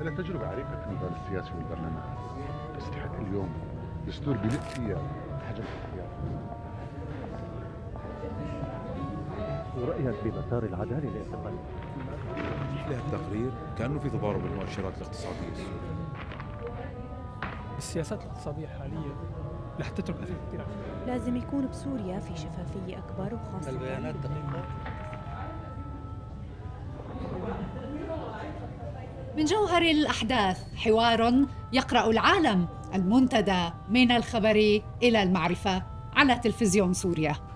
لها تجربة عريقة في المجال السياسي والبرلمان، تستحق اليوم دستور بيلق فيها حجم الاختيار. ورأيك بمسار العدالة الاعتقالي؟ له التقرير كأنه في تضارب بالمؤشرات الاقتصادية السورية. السياسات الاقتصادية الحالية رح تترك أثر كثير. لازم يكون بسوريا في شفافية أكبر وخاصة البيانات دقيقة. من جوهر الأحداث حوار يقرأ العالم، المنتدى من الخبر إلى المعرفة على تلفزيون سوريا.